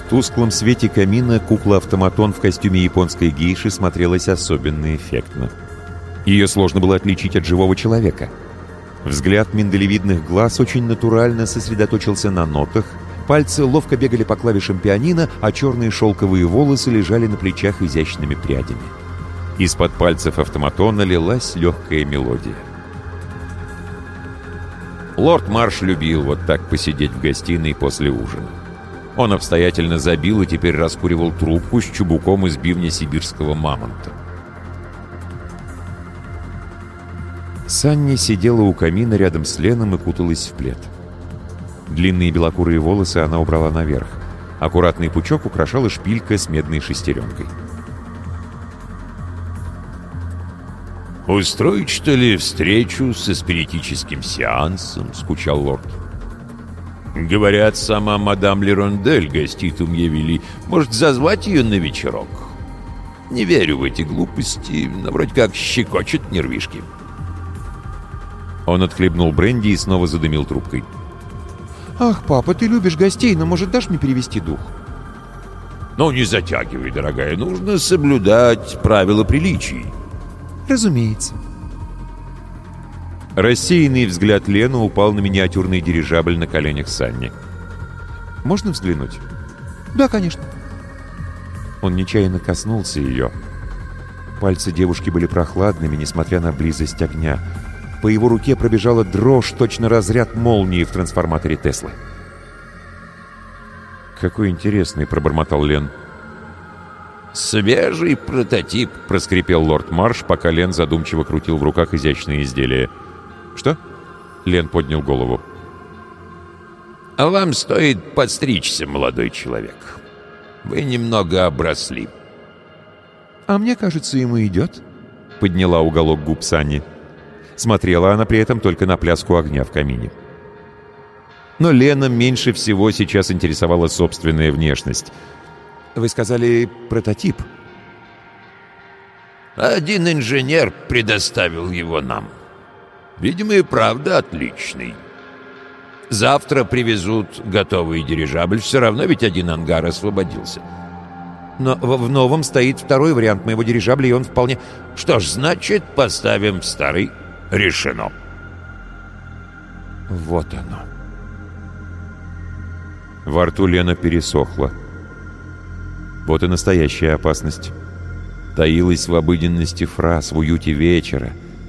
В тусклом свете камина кукла-автоматон в костюме японской гейши смотрелась особенно эффектно. Ее сложно было отличить от живого человека. Взгляд миндалевидных глаз очень натурально сосредоточился на нотах, пальцы ловко бегали по клавишам пианино, а черные шелковые волосы лежали на плечах изящными прядями. Из-под пальцев автоматона лилась легкая мелодия. Лорд Марш любил вот так посидеть в гостиной после ужина. Он обстоятельно забил и теперь раскуривал трубку с чубуком из бивня сибирского мамонта. Санни сидела у камина рядом с Леном и куталась в плед. Длинные белокурые волосы она убрала наверх. Аккуратный пучок украшала шпилька с медной шестеренкой. «Устроить, что ли, встречу со спиритическим сеансом?» — скучал лорд. «Говорят, сама мадам Лерондель гостит у Мьявили. Может, зазвать ее на вечерок? Не верю в эти глупости, но вроде как щекочет нервишки». Он отхлебнул бренди и снова задымил трубкой. «Ах, папа, ты любишь гостей, но, может, дашь мне перевести дух?» «Ну, не затягивай, дорогая, нужно соблюдать правила приличий». «Разумеется». Рассеянный взгляд Лены упал на миниатюрный дирижабль на коленях Санни. «Можно взглянуть?» «Да, конечно». Он нечаянно коснулся ее. Пальцы девушки были прохладными, несмотря на близость огня. По его руке пробежала дрожь, точно разряд молнии в трансформаторе Теслы. «Какой интересный», — пробормотал Лен. «Свежий прототип», — проскрипел лорд Марш, пока Лен задумчиво крутил в руках изящные изделия. «Что?» — Лен поднял голову. «А вам стоит подстричься, молодой человек. Вы немного обросли». «А мне кажется, ему идет», — подняла уголок губ Санни. Смотрела она при этом только на пляску огня в камине. Но Лена меньше всего сейчас интересовала собственная внешность. «Вы сказали, прототип?» «Один инженер предоставил его нам. Видимо, и правда отличный. Завтра привезут готовый дирижабль, все равно ведь один ангар освободился». «Но в новом стоит второй вариант моего дирижабля, и он вполне...» «Что ж, значит, поставим старый». Решено». Вот оно. Во рту Лена пересохла. Вот и настоящая опасность. Таилась в обыденности фраз, в уюте вечера.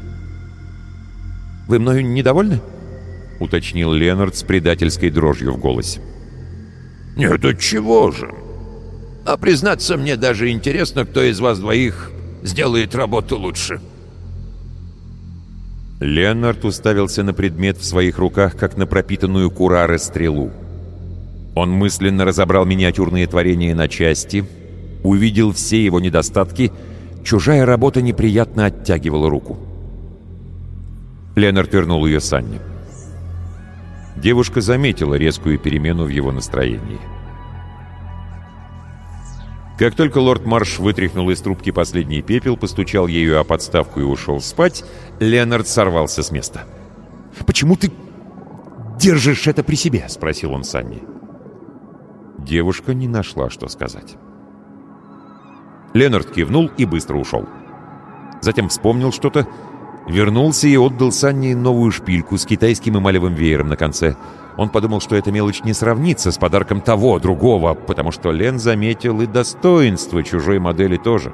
«Вы мною недовольны?» — уточнил Ленард с предательской дрожью в голосе. «Нет, отчего же? А признаться, мне даже интересно, кто из вас двоих сделает работу лучше». Леонард уставился на предмет в своих руках, как на пропитанную Курары стрелу. Он мысленно разобрал миниатюрные творения на части, увидел все его недостатки. Чужая работа неприятно оттягивала руку. Леонард вернул ее Санне. Девушка заметила резкую перемену в его настроении. Как только лорд Марш вытряхнул из трубки последний пепел, постучал ею о подставку и ушел спать, Леонард сорвался с места. «Почему ты держишь это при себе?» — спросил он Санни. Девушка не нашла, что сказать. Леонард кивнул и быстро ушел. Затем вспомнил что-то, вернулся и отдал Санни новую шпильку с китайским эмалевым веером на конце. Он подумал, что эта мелочь не сравнится с подарком того, другого, потому что Лен заметил и достоинство чужой модели тоже.